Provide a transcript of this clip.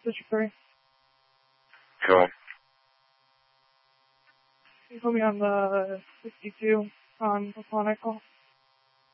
District 3. Cool. You put me on the 62 on Nickel.